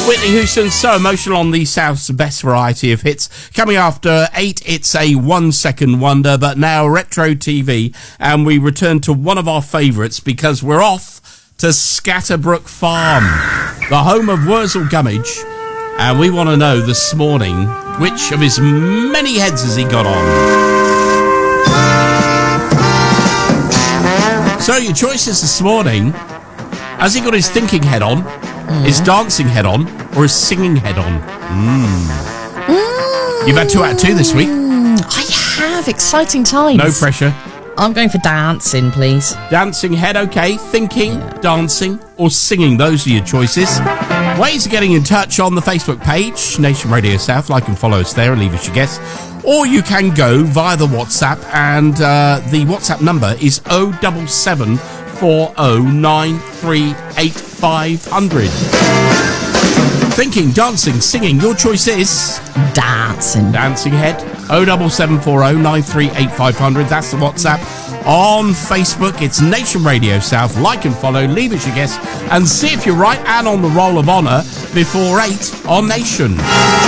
Whitney Houston, So Emotional on the South's best variety of hits. Coming after 8, it's a 1 second wonder, but now retro TV, and we return to one of our favourites because we're off to Scatterbrook Farm, the home of Wurzel Gummidge, and we want to know this morning which of his many heads has he got on. So your choices this morning: has he got his thinking head on, his dancing head on, or his singing head on? You've had 2 out of 2 this week. I have. Exciting times. No pressure. I'm going for dancing, please. Dancing head, okay. Thinking, dancing, or singing. Those are your choices. Ways of getting in touch on the Facebook page, Nation Radio South. Like and follow us there and leave us your guess. Or you can go via the WhatsApp, and the WhatsApp number is 077 40938500. Thinking, dancing, singing, your choice is dancing. Dancing head, 07740938500. That's the WhatsApp. On Facebook, it's Nation Radio South. Like and follow, leave us your guess, and see if you're right and on the roll of honour before 8 on Nation.